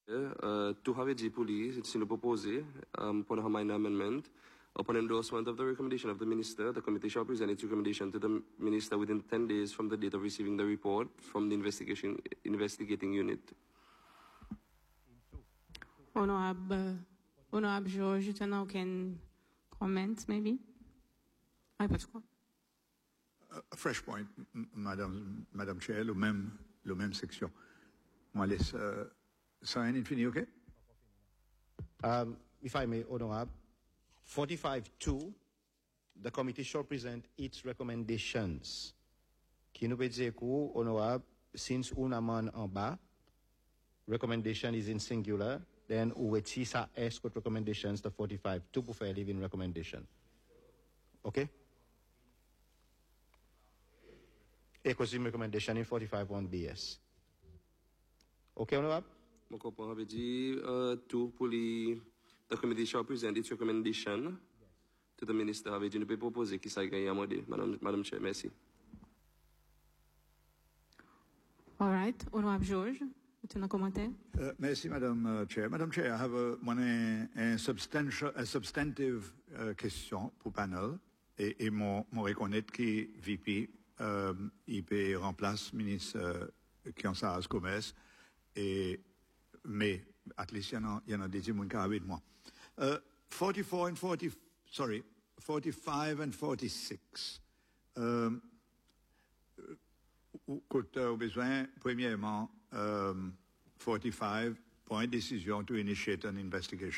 To have a G-Police, it's in proposé upon a minor amendment. Upon endorsement of the recommendation of the Minister, the committee shall present its recommendation to the Minister within 10 days from the date of receiving the report from the investigating unit. Honorable George, you now can comment, maybe? A fresh point, Madam Chair, le même section. Moi, laisse ça un infini, okay? If I may, Honorable, 45.2, the committee shall present its recommendations. Qui nous peut dire que, Honorable, since un amendement en bas, recommendation is in singular, then we sa S with recommendations to 45.2 pour faire living recommendation. Okay? Et così recommendation in 45.1 BS. Okay, Honorable? Je comprends, avait dit tout pour the committee shall present its recommendation to the Minister. Avait dit, nous peut proposer qui ça gagne à modé. Madame Chair, merci. All right, Honorable George, tu as un commentaire? Merci, Madam Chair. Madam Chair, I have a substantive question pour panel et mon reconnaître que VP il peut remplacer ministre Kiansa Commerce mais at least il y en a des gens qui avec moi. 45 and 46. Au besoin, premièrement, 45, point décision to initiate an investigation.